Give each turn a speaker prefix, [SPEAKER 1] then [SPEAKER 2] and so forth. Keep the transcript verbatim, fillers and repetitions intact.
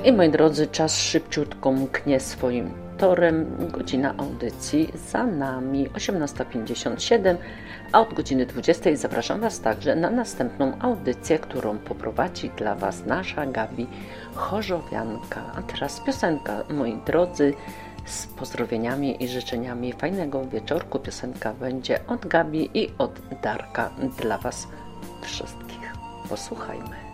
[SPEAKER 1] I moi drodzy, czas szybciutko mknie swoim torem. Godzina audycji za nami, osiemnasta pięćdziesiąt siedem, a od godziny dwudziestej zapraszam Was także na następną audycję, którą poprowadzi dla Was nasza Gabi Chorzowianka. A teraz piosenka, moi drodzy, z pozdrowieniami i życzeniami fajnego wieczorku. Piosenka będzie od Gabi i od Darka dla Was wszystkich. Posłuchajmy.